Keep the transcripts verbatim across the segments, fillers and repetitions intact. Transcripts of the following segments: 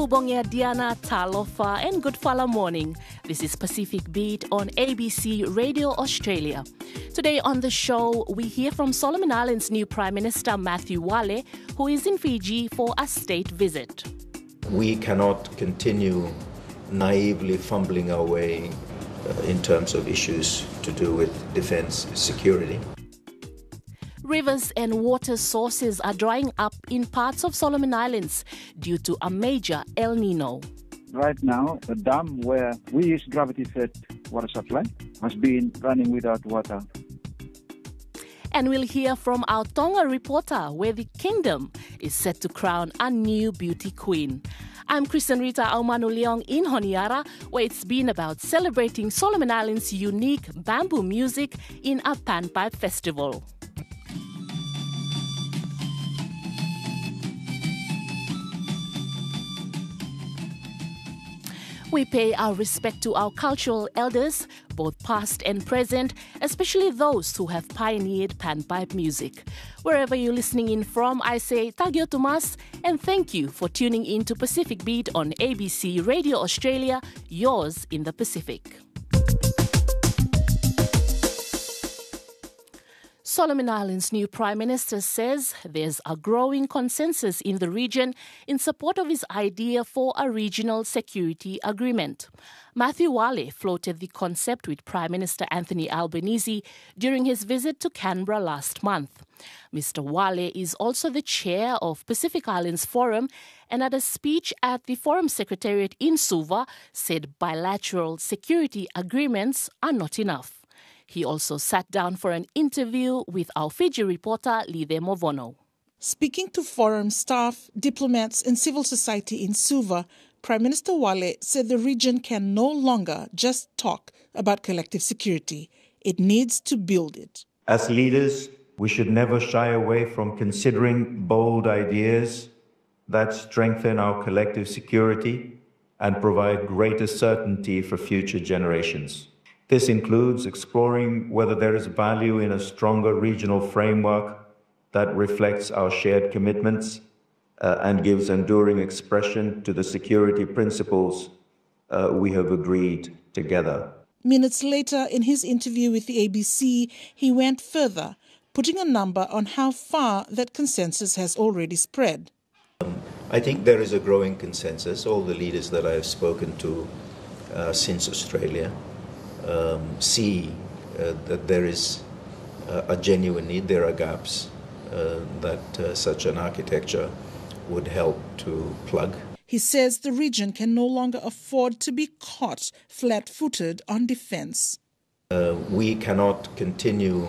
Ubongia Diana Talofa and Good Fala Morning. This is Pacific Beat on A B C Radio Australia. Today on the show, we hear from Solomon Islands' new Prime Minister Matthew Wale, who is in Fiji for a state visit. We cannot continue naively fumbling our way uh, in terms of issues to do with defense security. Rivers and water sources are drying up in parts of Solomon Islands due to a major El Nino. Right now, the dam where we use gravity-fed water supply has been running without water. And we'll hear from our Tonga reporter where the kingdom is set to crown a new beauty queen. I'm Kristen Rita Aumanu Leong in Honiara, where it's been about celebrating Solomon Islands' unique bamboo music in a panpipe festival. We pay our respect to our cultural elders, both past and present, especially those who have pioneered panpipe music. Wherever you're listening in from, I say tagio tumas and thank you for tuning in to Pacific Beat on A B C Radio Australia, yours in the Pacific. Solomon Islands' new Prime Minister says there's a growing consensus in the region in support of his idea for a regional security agreement. Matthew Wale floated the concept with Prime Minister Anthony Albanese during his visit to Canberra last month. Mister Wale is also the chair of Pacific Islands Forum and at a speech at the Forum Secretariat in Suva said bilateral security agreements are not enough. He also sat down for an interview with our Fiji reporter, Lide Movono. Speaking to forum staff, diplomats and civil society in Suva, Prime Minister Wale said the region can no longer just talk about collective security. It needs to build it. As leaders, we should never shy away from considering bold ideas that strengthen our collective security and provide greater certainty for future generations. This includes exploring whether there is value in a stronger regional framework that reflects our shared commitments uh, and gives enduring expression to the security principles uh, we have agreed together. Minutes later, in his interview with the A B C, he went further, putting a number on how far that consensus has already spread. Um, I think there is a growing consensus. All the leaders that I have spoken to uh, since Australia Um, see uh, that there is uh, a genuine need, there are gaps uh, that uh, such an architecture would help to plug. He says the region can no longer afford to be caught flat-footed on defense. Uh, we cannot continue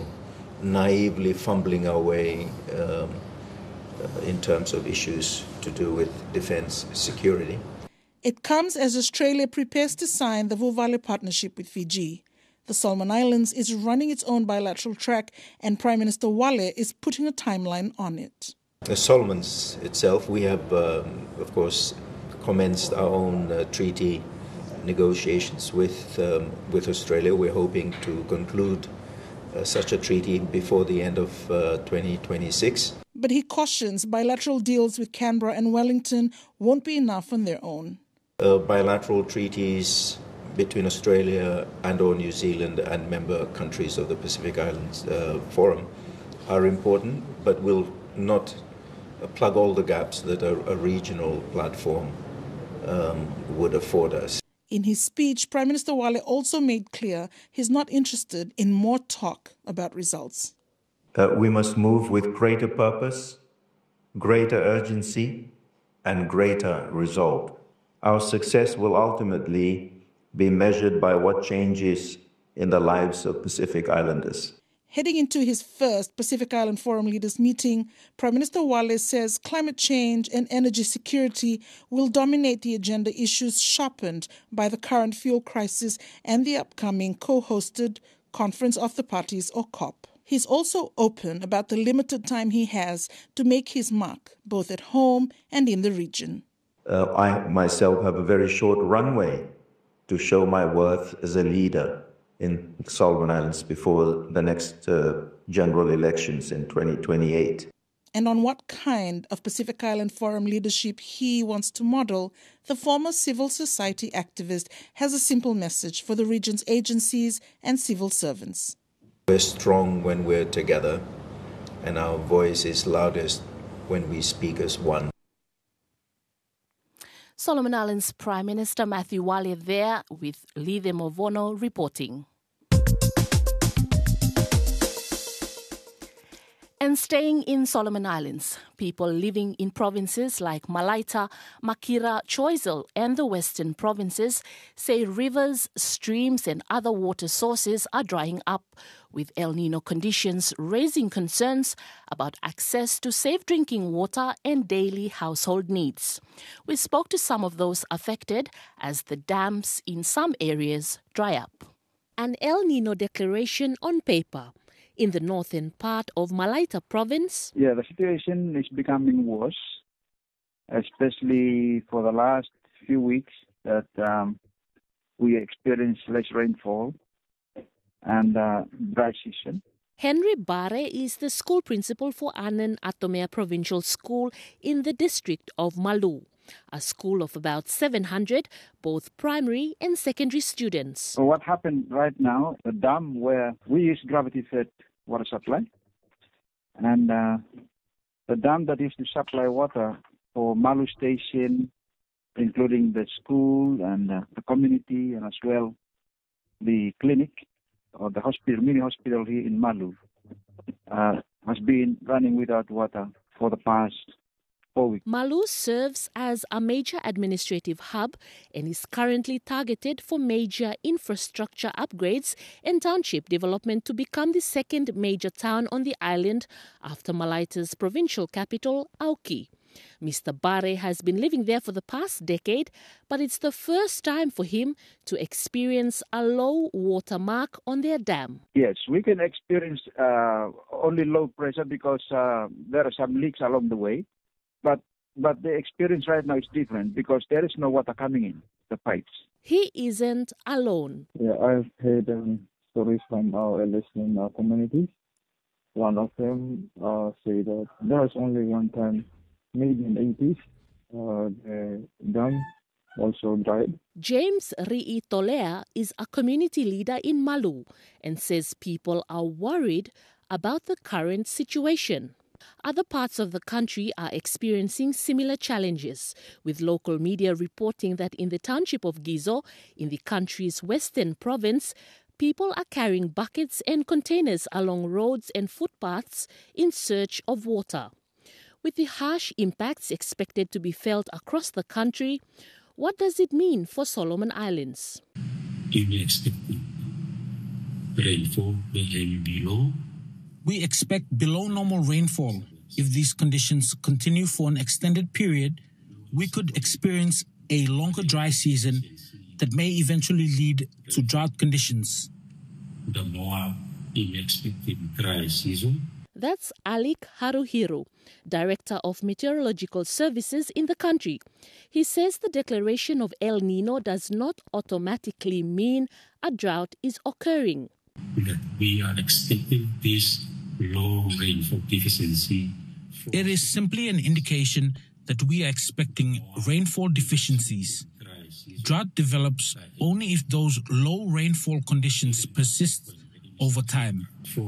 naively fumbling our way um, uh, in terms of issues to do with defense security. It comes as Australia prepares to sign the Vuvale partnership with Fiji. The Solomon Islands is running its own bilateral track and Prime Minister Wale is putting a timeline on it. The Solomons itself, we have, um, of course, commenced our own uh, treaty negotiations with, um, with Australia. We're hoping to conclude uh, such a treaty before the end of uh, twenty twenty-six. But he cautions bilateral deals with Canberra and Wellington won't be enough on their own. Uh, bilateral treaties between Australia and or New Zealand and member countries of the Pacific Islands uh, Forum are important, but will not uh, plug all the gaps that a, a regional platform um, would afford us. In his speech, Prime Minister Wale also made clear he's not interested in more talk about results. Uh, we must move with greater purpose, greater urgency, and greater resolve. Our success will ultimately be measured by what changes in the lives of Pacific Islanders. Heading into his first Pacific Island Forum leaders meeting, Prime Minister Wale says climate change and energy security will dominate the agenda issues sharpened by the current fuel crisis and the upcoming co-hosted Conference of the Parties or COP. He's also open about the limited time he has to make his mark, both at home and in the region. Uh, I myself have a very short runway to show my worth as a leader in Solomon Islands before the next uh, general elections in twenty twenty-eight. and on what kind of Pacific Island Forum leadership he wants to model, the former civil society activist has a simple message for the region's agencies and civil servants. We're strong when we're together, and our voice is loudest when we speak as one. Solomon Islands Prime Minister Matthew Wale there with Lide Movono reporting. And staying in Solomon Islands, people living in provinces like Malaita, Makira, Choiseul and the western provinces say rivers, streams and other water sources are drying up, with El Nino conditions raising concerns about access to safe drinking water and daily household needs. We spoke to some of those affected as the dams in some areas dry up. An El Nino declaration on paper. In the northern part of Malaita province, Yeah, the situation is becoming worse, especially for the last few weeks that um, we experienced less rainfall and uh, dry season. Henry Bare is the school principal for Anan Atomea Provincial School in the district of Malu, a school of about seven hundred, both primary and secondary students. So what happened right now, the dam where we use gravity-fed water supply, and uh, the dam that used to supply water for Malu Station, including the school and uh, the community, and as well the clinic or the hospital, mini hospital here in Malu, uh, has been running without water for the past four weeks. Malu serves as a major administrative hub and is currently targeted for major infrastructure upgrades and township development to become the second major town on the island after Malaita's provincial capital, Auki. Mister Bare has been living there for the past decade, but it's the first time for him to experience a low water mark on their dam. Yes, we can experience uh, only low pressure because uh, there are some leaks along the way. But but the experience right now is different because there is no water coming in the pipes. He isn't alone. Yeah, I've heard um, stories from our elders in our communities. One of them uh, say that there was only one time, maybe in the eighties, uh, the dam also dried. James Ri'i Tolea is a community leader in Malu and says people are worried about the current situation. Other parts of the country are experiencing similar challenges, with local media reporting that in the township of Gizo, in the country's western province, people are carrying buckets and containers along roads and footpaths in search of water. With the harsh impacts expected to be felt across the country, what does it mean for Solomon Islands? We expect rainfall may be low. We expect below normal rainfall. If these conditions continue for an extended period, we could experience a longer dry season that may eventually lead to drought conditions. The more we expect dry season. That's Alik Haruhiru, Director of Meteorological Services in the country. He says the declaration of El Nino does not automatically mean a drought is occurring. That we are expecting this low rainfall deficiency. It is simply an indication that we are expecting rainfall deficiencies. Drought develops only if those low rainfall conditions persist over time.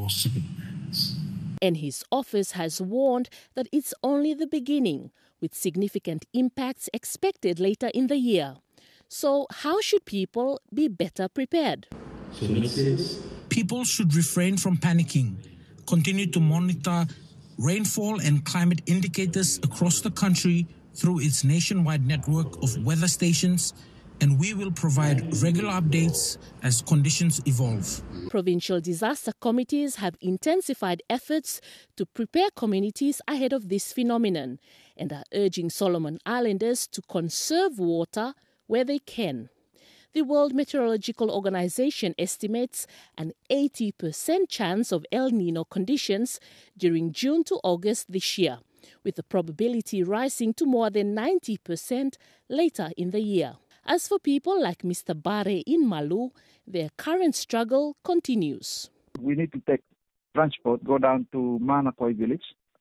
And his office has warned that it's only the beginning, with significant impacts expected later in the year. So how should people be better prepared? People should refrain from panicking, continue to monitor rainfall and climate indicators across the country through its nationwide network of weather stations, and we will provide regular updates as conditions evolve. Provincial disaster committees have intensified efforts to prepare communities ahead of this phenomenon and are urging Solomon Islanders to conserve water where they can. The World Meteorological Organization estimates an eighty percent chance of El Nino conditions during June to August this year, with the probability rising to more than ninety percent later in the year. As for people like Mister Bare in Malu, their current struggle continues. We need to take transport, go down to Manakoi village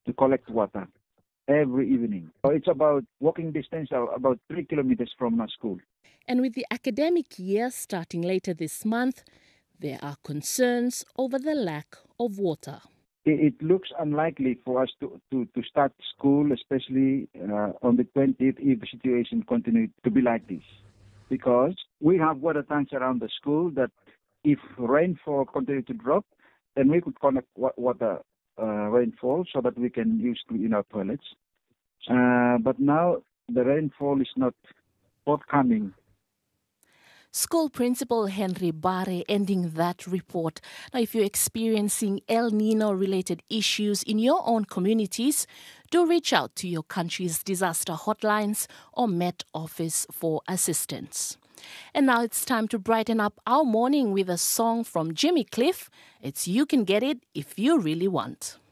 to collect water every evening. So it's about walking distance, uh, about three kilometers from my school. And with the academic year starting later this month, there are concerns over the lack of water. It, it looks unlikely for us to, to, to start school, especially uh, on the twentieth, if the situation continues to be like this. Because we have water tanks around the school that if rainfall continues to drop, then we could connect water uh, rainfall so that we can use to in our toilets. Uh, but now the rainfall is not forthcoming. School Principal Henry Barre ending that report. Now, if you're experiencing El Nino-related issues in your own communities, do reach out to your country's disaster hotlines or Met Office for assistance. And now it's time to brighten up our morning with a song from Jimmy Cliff. It's You Can Get It If You Really Want.